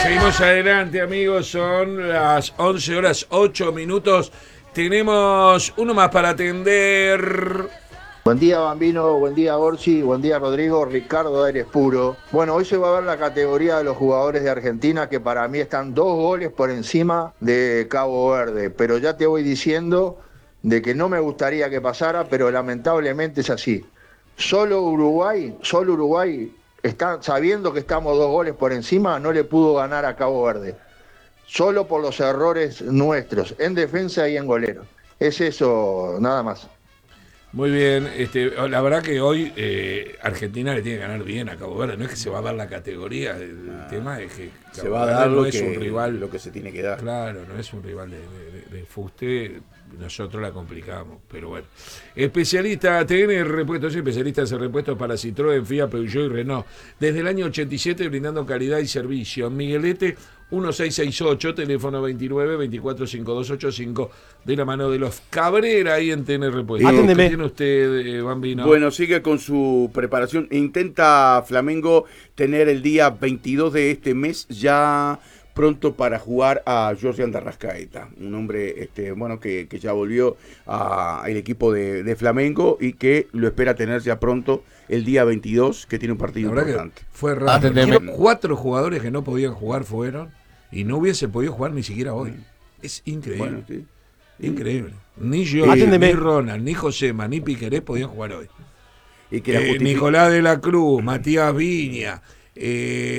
Seguimos adelante, amigos. Son las 11 horas 8 minutos. Tenemos uno más para atender. Buen día, Bambino, buen día, Orsi, buen día, Rodrigo, Ricardo Aires Puro. Bueno, hoy se va a ver la categoría de los jugadores de Argentina, que para mí están 2 goles por encima de Cabo Verde, pero ya te voy diciendo de que no me gustaría que pasara, pero lamentablemente es así. Solo Uruguay, está, sabiendo que estamos 2 goles por encima, no le pudo ganar a Cabo Verde. Solo por los errores nuestros, en defensa y en golero. Es eso, nada más. Muy bien, la verdad que hoy Argentina le tiene que ganar bien a Cabo Verde. No es que se va a dar la categoría, el tema es que se Cabo va a Verde dar no lo es que, un rival, lo que se tiene que dar. Claro, no es un rival de fuste. Nosotros la complicamos, pero bueno. Especialista, TN Repuestos, especialistas en repuestos para Citroën, Fiat, Peugeot y Renault. Desde el año 87 brindando calidad y servicio. Miguelete 1668, teléfono 29-245285, de la mano de los Cabrera ahí en TN Repuestos. Aténdeme. ¿Qué tiene usted, Bambino? Bueno, sigue con su preparación. Intenta Flamengo tener el día 22 de este mes ya pronto para jugar a Jorge Andarrascaeta, un hombre que ya volvió al equipo de Flamengo y que lo espera tener ya pronto el día 22, que tiene un partido importante. Fue raro. 4 jugadores que no podían jugar fueron y no hubiese podido jugar ni siquiera hoy. Es increíble. Bueno, sí. Increíble. Ni yo, ni Ronald, ni Josema, ni Piquerés podían jugar hoy. Y que Nicolás de la Cruz, Matías Viña,